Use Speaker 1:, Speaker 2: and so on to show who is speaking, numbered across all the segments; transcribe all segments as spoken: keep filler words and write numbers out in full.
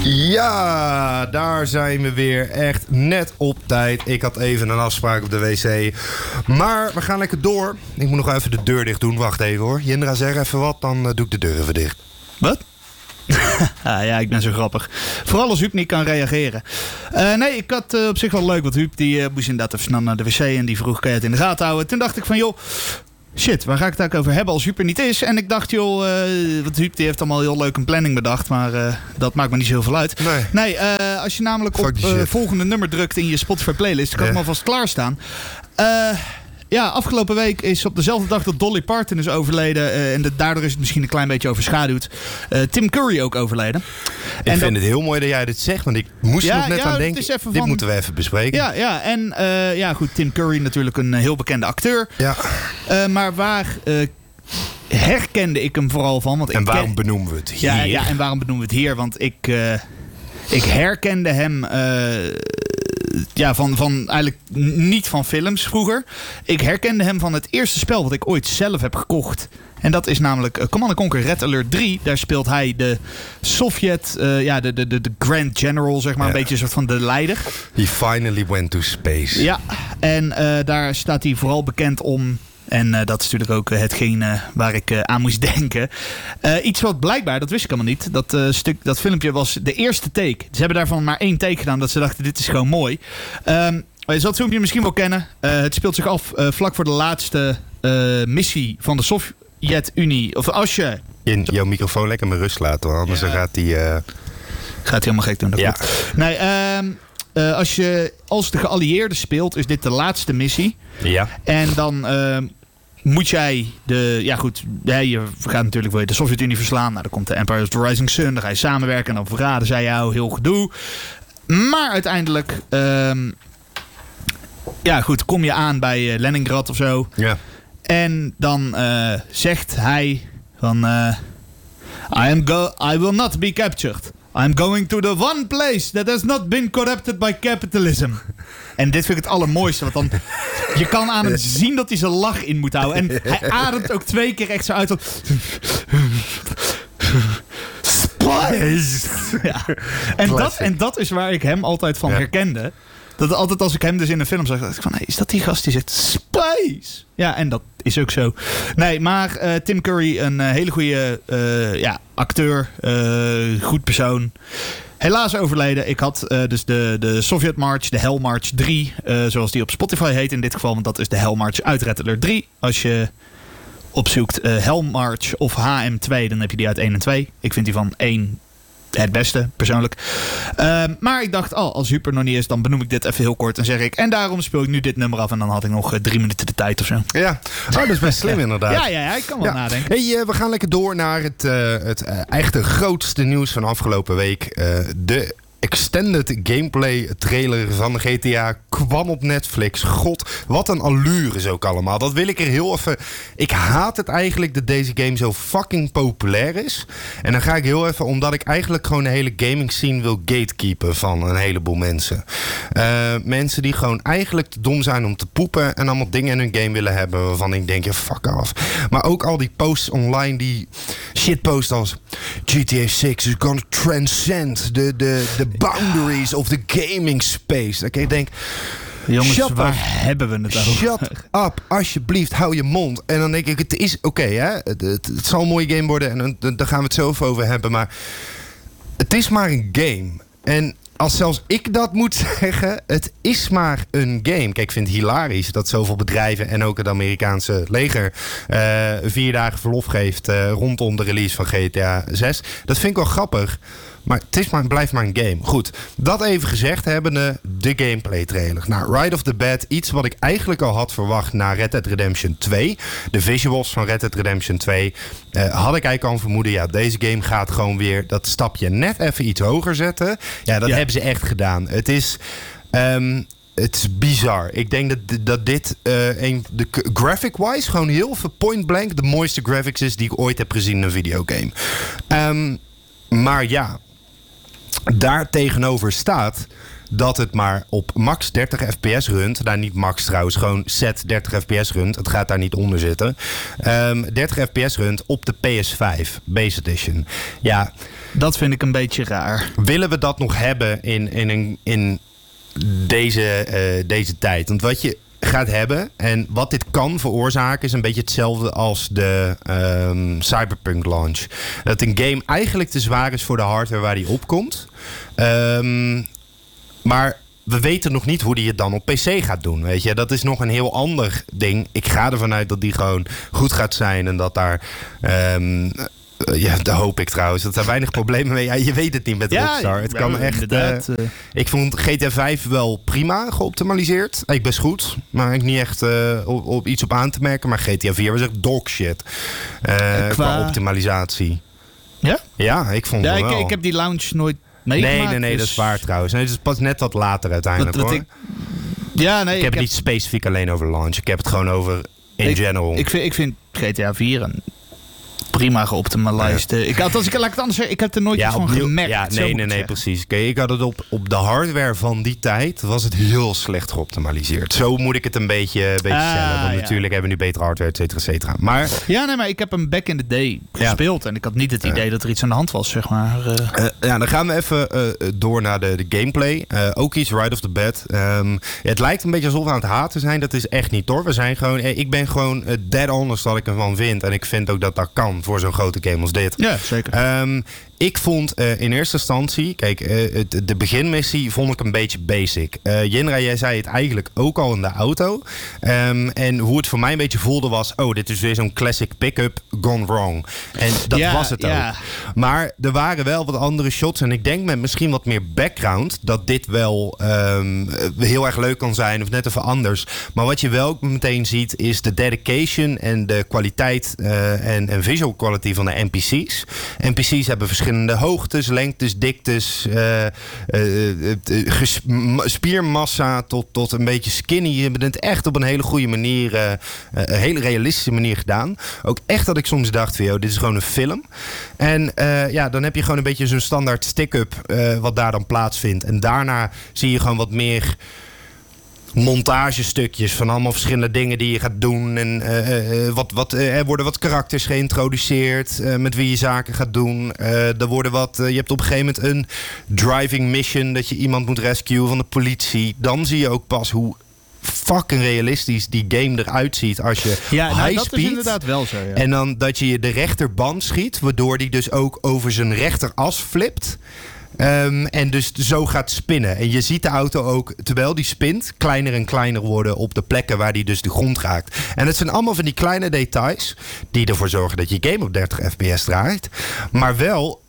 Speaker 1: Ja, daar zijn we weer. Echt net op tijd. Ik had even een afspraak op de wc. Maar we gaan lekker door. Ik moet nog even de deur dicht doen. Wacht even hoor. Jindra, zeg even wat, dan uh, doe ik de deur even dicht.
Speaker 2: Wat? ah, ja, ik ben zo grappig. Vooral als Huub niet kan reageren. Uh, nee, ik had uh, op zich wel leuk. Want Huub die, uh, moest inderdaad even snel naar de wc. En die vroeg, kan je het in de gaten houden? Toen dacht ik van, joh... Shit, waar ga ik het eigenlijk over hebben als Huub er niet is? En ik dacht, joh, uh, want Huub die heeft allemaal heel leuk een planning bedacht. Maar uh, dat maakt me niet zo veel uit.
Speaker 1: Nee,
Speaker 2: nee uh, als je namelijk Fuck op uh, volgende nummer drukt in je Spotify playlist, kan ik hem alvast klaarstaan. Uh, ja, afgelopen week is op dezelfde dag dat Dolly Parton is overleden. Uh, en de, daardoor is het misschien een klein beetje overschaduwd. Uh, Tim Curry ook overleden.
Speaker 1: Ik
Speaker 2: en
Speaker 1: vind
Speaker 2: dat...
Speaker 1: het heel mooi dat jij dit zegt. Want ik moest er
Speaker 2: ja,
Speaker 1: nog net
Speaker 2: ja,
Speaker 1: aan denken. Dit van... moeten we even bespreken.
Speaker 2: Ja, ja. en uh, ja, goed, Tim Curry natuurlijk een heel bekende acteur.
Speaker 1: Ja.
Speaker 2: Uh, maar waar... Uh, herkende ik hem vooral van. Want
Speaker 1: en
Speaker 2: ik
Speaker 1: waarom
Speaker 2: ken...
Speaker 1: benoemen we het hier?
Speaker 2: Ja, ja, en waarom benoemen we het hier? Want ik, uh, ik herkende hem uh, ja, van, van eigenlijk niet van films vroeger. Ik herkende hem van het eerste spel wat ik ooit zelf heb gekocht. En dat is namelijk uh, Command and Conquer Red Alert drie. Daar speelt hij de Sovjet, uh, ja, de, de, de, de Grand General, zeg maar. Ja. Een beetje een soort van de leider.
Speaker 1: He finally went to space.
Speaker 2: Ja, en uh, daar staat hij vooral bekend om... En uh, dat is natuurlijk ook uh, hetgeen uh, waar ik uh, aan moest denken. Uh, iets wat blijkbaar, dat wist ik helemaal niet. Dat, uh, stuk, dat filmpje was de eerste take. Ze hebben daarvan maar één take gedaan. Dat ze dachten, dit is gewoon mooi. Um, je zal het filmpje misschien wel kennen. Uh, het speelt zich af uh, vlak voor de laatste uh, missie van de Sovjet-Unie. Of als je...
Speaker 1: In jouw microfoon lekker met rust laten. Want anders ja. gaat hij... Uh...
Speaker 2: Gaat hij helemaal gek doen. Dat
Speaker 1: ja.
Speaker 2: Nee, um, uh, als je als de geallieerden speelt, is dit de laatste missie.
Speaker 1: Ja.
Speaker 2: En dan... Uh, moet jij de... Ja goed, ja, je gaat natuurlijk wil je de Sovjet-Unie verslaan. Nou, dan komt de Empire of the Rising Sun. Dan ga je samenwerken en dan verraden zij jou. Heel gedoe. Maar uiteindelijk... Um, ja goed, kom je aan bij uh, Leningrad of zo.
Speaker 1: Ja.
Speaker 2: En dan uh, zegt hij van... Uh, I, am go- I will not be captured. I'm going to the one place that has not been corrupted by capitalism. En dit vind ik het allermooiste. Want dan, je kan aan hem zien dat hij zijn lach in moet houden. En hij ademt ook twee keer echt zo uit. Van, Spice! Ja. En, dat, en dat is waar ik hem altijd van ja. herkende. Dat altijd als ik hem dus in een film zag, dacht ik van, hey, is dat die gast die zegt Spice? Ja, en dat is ook zo. Nee, maar uh, Tim Curry, een uh, hele goede uh, ja, acteur, uh, goed persoon. Helaas overleden. Ik had uh, dus de, de Soviet March, de Hell March drie, uh, zoals die op Spotify heet in dit geval. Want dat is de Hell March uit Red Alert drie. Als je opzoekt uh, Hell March of H M twee, dan heb je die uit één en twee. Ik vind die van één het beste, persoonlijk. Uh, maar ik dacht, oh, als Huub er nog niet is, dan benoem ik dit even heel kort en zeg ik. En daarom speel ik nu dit nummer af en dan had ik nog uh, drie minuten de tijd of zo.
Speaker 1: Ja, oh, dat is best slim inderdaad.
Speaker 2: Ja, ja, ja, ik kan wel ja. nadenken.
Speaker 1: Hey, uh, we gaan lekker door naar het, uh, het uh, echte grootste nieuws van afgelopen week. Uh, de extended gameplay trailer van de G T A kwam op Netflix. God, wat een allure is ook allemaal. Dat wil ik er heel even... Ik haat het eigenlijk dat deze game zo fucking populair is. En dan ga ik heel even... Omdat ik eigenlijk gewoon de hele gaming scene wil gatekeepen van een heleboel mensen. Uh, mensen die gewoon eigenlijk te dom zijn om te poepen en allemaal dingen in hun game willen hebben waarvan ik denk, ja, fuck af. Maar ook al die posts online die shitposts als G T A six is gonna transcend the, the, the boundaries of the gaming space. Dat ik denk...
Speaker 2: Jongens,
Speaker 1: shut
Speaker 2: waar
Speaker 1: up.
Speaker 2: hebben we het over?
Speaker 1: Shut up, alsjeblieft, hou je mond. En dan denk ik, het is oké, okay, hè. Het, het, het zal een mooie game worden en daar gaan we het zo over hebben. Maar het is maar een game. En als zelfs ik dat moet zeggen, het is maar een game. Kijk, ik vind het hilarisch dat zoveel bedrijven en ook het Amerikaanse leger uh, vier dagen verlof geeft uh, rondom de release van G T A zes. Dat vind ik wel grappig. Maar het is maar, blijft maar een game. Goed, dat even gezegd hebbende, de gameplay trailer. Nou, right off the bat, iets wat ik eigenlijk al had verwacht na Red Dead Redemption twee. De visuals van Red Dead Redemption twee. Uh, had ik eigenlijk al vermoeden, ja, deze game gaat gewoon weer dat stapje net even iets hoger zetten. Ja, dat ja. hebben ze echt gedaan. Het is... Um, Het is bizar. Ik denk dat, dat dit uh, een, de graphic-wise gewoon heel veel point-blank de mooiste graphics is die ik ooit heb gezien in een videogame. Um, maar ja, daar tegenover staat dat het maar op max dertig F P S runt. Nou, niet max trouwens, gewoon set dertig F P S runt. Het gaat daar niet onder zitten. Um, dertig F P S runt op de P S vijf Base Edition. Ja,
Speaker 2: Dat vind ik een beetje raar.
Speaker 1: Willen we dat nog hebben in, in, in, in deze, uh, deze tijd? Want wat je gaat hebben en wat dit kan veroorzaken is een beetje hetzelfde als de um, Cyberpunk launch. Dat een game eigenlijk te zwaar is voor de hardware waar die op komt. Um, maar we weten nog niet hoe die het dan op P C gaat doen. Weet je, dat is nog een heel ander ding. Ik ga ervan uit dat die gewoon goed gaat zijn en dat daar. Um, Ja, dat hoop ik trouwens. Dat er weinig problemen mee. Ja, je weet het niet met
Speaker 2: ja,
Speaker 1: Rockstar. Het
Speaker 2: ja,
Speaker 1: kan echt. Uh, uh. Ik vond G T A vijf wel prima geoptimaliseerd. Ik best goed, maar ik niet echt uh, op, op iets op aan te merken. Maar G T A vier was echt dog shit uh, qua... qua optimalisatie.
Speaker 2: Ja?
Speaker 1: Ja, ik vond
Speaker 2: ja,
Speaker 1: het
Speaker 2: ik,
Speaker 1: wel.
Speaker 2: Ik heb die launch nooit meegemaakt.
Speaker 1: Nee, nee, nee, dus... dat is waar trouwens. Nee, het is pas net wat later uiteindelijk wat, wat hoor. Ik...
Speaker 2: Ja, nee,
Speaker 1: ik heb ik het heb... niet specifiek alleen over launch. Ik heb het gewoon over in
Speaker 2: ik,
Speaker 1: general.
Speaker 2: Ik vind, ik vind G T A vier een prima geoptimaliseerd. Ja. Ik had, als ik, laat ik het anders zeggen, ik heb er nooit
Speaker 1: ja,
Speaker 2: iets van
Speaker 1: opnieuw,
Speaker 2: gemerkt.
Speaker 1: Ja, nee, nee, nee, precies. Kijk, ik had het op, op de hardware van die tijd, was het heel slecht geoptimaliseerd. Zo moet ik het een beetje, een beetje ah, stellen. Want ja. natuurlijk hebben we nu betere hardware, et cetera, et cetera. Maar,
Speaker 2: ja, nee, maar ik heb hem back in the day gespeeld. Ja. En ik had niet het idee uh, dat er iets aan de hand was, zeg maar. Uh.
Speaker 1: Uh, ja, dan gaan we even uh, door naar de, de gameplay. Uh, ook iets right off the bat. Um, ja, het lijkt een beetje alsof we aan het haten zijn. Dat is echt niet hoor. We zijn gewoon, ik ben gewoon uh, dead honest dat ik ervan vind. En ik vind ook dat dat kan voor zo'n grote game als dit.
Speaker 2: Ja, zeker.
Speaker 1: Um, ik vond uh, in eerste instantie, kijk, uh, het, de beginmissie vond ik een beetje basic. Uh, Jinra, jij zei het eigenlijk ook al in de auto. Um, en hoe het voor mij een beetje voelde was, oh, dit is weer zo'n classic pick-up gone wrong. En dat
Speaker 2: ja,
Speaker 1: was het
Speaker 2: ja.
Speaker 1: ook. Maar er waren wel wat andere shots en ik denk met misschien wat meer background dat dit wel um, heel erg leuk kan zijn of net even anders. Maar wat je wel ook meteen ziet is de dedication en de kwaliteit uh, en, en visual quality van de N P C's. N P C's hebben verschillende hoogtes, lengtes, diktes, uh, uh, uh, ges- spiermassa tot, tot een beetje skinny. Je hebt het echt op een hele goede manier, uh, een hele realistische manier gedaan. Ook echt dat ik soms dacht van, joh, dit is gewoon een film. En uh, ja, dan heb je gewoon een beetje zo'n standaard stick-up uh, wat daar dan plaatsvindt. En daarna zie je gewoon wat meer montagestukjes van allemaal verschillende dingen die je gaat doen. En uh, uh, wat, wat, uh, er worden wat karakters geïntroduceerd uh, met wie je zaken gaat doen. Uh, er worden wat, uh, je hebt op een gegeven moment een driving mission dat je iemand moet rescuen van de politie. Dan zie je ook pas hoe fucking realistisch die game eruit ziet als je
Speaker 2: ja, nou,
Speaker 1: high
Speaker 2: dat
Speaker 1: speed.
Speaker 2: Is inderdaad wel zo. Ja.
Speaker 1: En dan dat je de rechterband schiet, waardoor die dus ook over zijn rechteras flipt. Um, en dus zo gaat spinnen. En je ziet de auto ook, terwijl die spint, kleiner en kleiner worden op de plekken waar die dus de grond raakt. En het zijn allemaal van die kleine details die ervoor zorgen dat je game op dertig F P S draait. Maar wel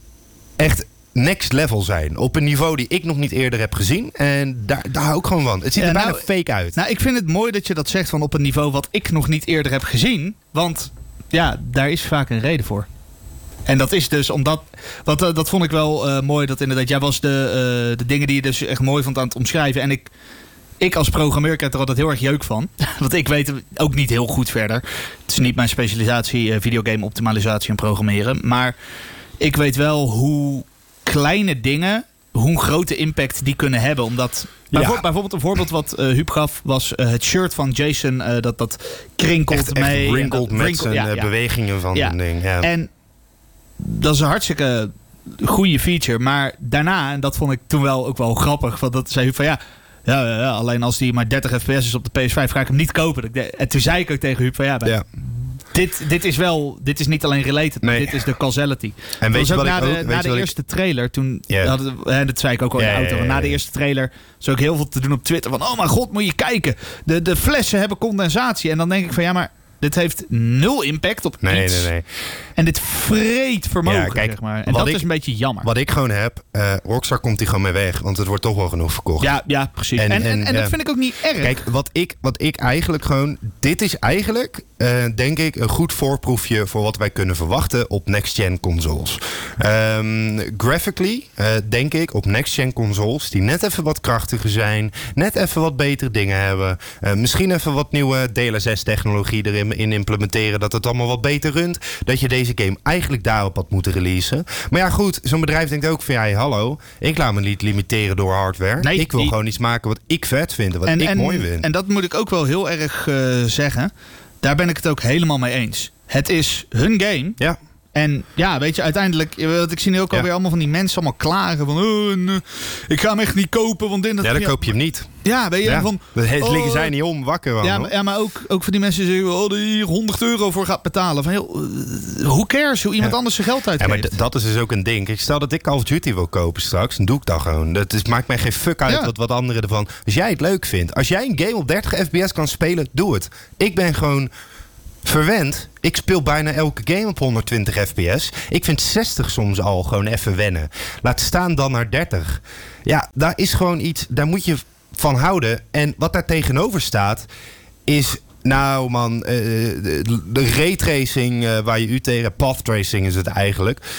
Speaker 1: echt next level zijn. Op een niveau die ik nog niet eerder heb gezien. En daar, daar hou ik gewoon van. Het ziet er ja, bijna nou, fake uit.
Speaker 2: Nou, ik vind het mooi dat je dat zegt van op een niveau wat ik nog niet eerder heb gezien. Want ja, daar is vaak een reden voor. En dat is dus omdat, want uh, dat vond ik wel uh, mooi, dat inderdaad, jij was de, uh, de dingen die je dus echt mooi vond aan het omschrijven. En ik, ik als programmeur krijg er altijd heel erg jeuk van. Want ik weet ook niet heel goed verder. Het is niet mijn specialisatie, uh, videogame optimalisatie en programmeren. Maar ik weet wel hoe kleine dingen, hoe een grote impact die kunnen hebben. Omdat ja. bijvoorbeeld, bijvoorbeeld een voorbeeld wat uh, Huub gaf was uh, het shirt van Jason. Uh, dat, dat krinkelt
Speaker 1: echt,
Speaker 2: mee.
Speaker 1: Echt wrinkled met
Speaker 2: wrinkle,
Speaker 1: zijn
Speaker 2: ja,
Speaker 1: uh,
Speaker 2: ja.
Speaker 1: bewegingen van
Speaker 2: ja.
Speaker 1: een ding. Ja.
Speaker 2: En dat is een hartstikke goede feature. Maar daarna, en dat vond ik toen wel ook wel grappig. Want dat zei Huub van ja, ja, ja, alleen als die maar dertig F P S is op de P S vijf ga ik hem niet kopen. En toen zei ik ook tegen Huub van ja, ja. Dit, dit is wel, dit is niet alleen related, maar nee. dit is de causality.
Speaker 1: En weet je wat
Speaker 2: na
Speaker 1: ik
Speaker 2: de,
Speaker 1: ook,
Speaker 2: na
Speaker 1: weet
Speaker 2: de
Speaker 1: je
Speaker 2: eerste ik... trailer, toen
Speaker 1: yeah.
Speaker 2: hadden, hè, dat zei ik ook al in de auto. Yeah, yeah, yeah. Na de eerste trailer zou ik heel veel te doen op Twitter van oh mijn god, moet je kijken. De, de flessen hebben condensatie. En dan denk ik van ja, maar dit heeft nul impact op
Speaker 1: nee,
Speaker 2: iets.
Speaker 1: Nee, nee.
Speaker 2: En dit vreet vermogen, ja, kijk, zeg maar. En dat
Speaker 1: ik,
Speaker 2: is een beetje jammer.
Speaker 1: Wat ik gewoon heb, uh, Rockstar komt hier gewoon mee weg. Want het wordt toch wel genoeg verkocht.
Speaker 2: Ja, ja precies. En, en, en, en, en ja. dat vind ik ook niet erg.
Speaker 1: Kijk, wat ik, wat ik eigenlijk gewoon... Dit is eigenlijk, uh, denk ik, een goed voorproefje voor wat wij kunnen verwachten op next-gen consoles. Um, graphically, uh, denk ik, op next-gen consoles die net even wat krachtiger zijn. Net even wat betere dingen hebben. Uh, misschien even wat nieuwe D L S S-technologie erin in implementeren. Dat het allemaal wat beter runt. Dat je deze game eigenlijk daarop had moeten releasen. Maar ja, goed, zo'n bedrijf denkt ook van ja, hey, hallo, ik laat me niet limiteren door hardware. Nee, ik wil die... gewoon iets maken wat ik vet vind, wat en, ik
Speaker 2: en,
Speaker 1: mooi vind.
Speaker 2: En dat moet ik ook wel heel erg uh, zeggen. Daar ben ik het ook helemaal mee eens. Het is hun game.
Speaker 1: Ja.
Speaker 2: En ja, weet je, uiteindelijk... Ik zie nu ook
Speaker 1: ja.
Speaker 2: alweer allemaal van die mensen allemaal klagen. Van, oh, nee, ik ga hem echt niet kopen. Want dit, dat,
Speaker 1: ja, dan
Speaker 2: ja,
Speaker 1: koop je hem niet.
Speaker 2: Ja, weet je.
Speaker 1: Ja,
Speaker 2: van,
Speaker 1: dat oh, liggen zij
Speaker 2: uh,
Speaker 1: niet om, wakker van.
Speaker 2: Ja, maar, ja, maar ook, ook van die mensen die zeggen... Oh, die hier honderd euro voor gaat betalen. Van, joh, uh, who cares hoe iemand ja. anders zijn geld uitgeeft?
Speaker 1: Ja, maar d- dat is dus ook een ding. Ik stel dat ik Call of Duty wil kopen straks, dan doe ik dat gewoon. Dat is, maakt mij geen fuck uit ja. wat, wat anderen ervan... Als jij het leuk vindt, als jij een game op dertig F P S kan spelen, doe het. Ik ben gewoon... verwend. Ik speel bijna elke game op honderdtwintig F P S. Ik vind zestig soms al gewoon even wennen. Laat staan dan naar dertig. Ja, daar is gewoon iets... Daar moet je van houden. En wat daar tegenover staat... is... Nou man, uh, de, de raytracing uh, waar je u tegen... Path tracing is het eigenlijk.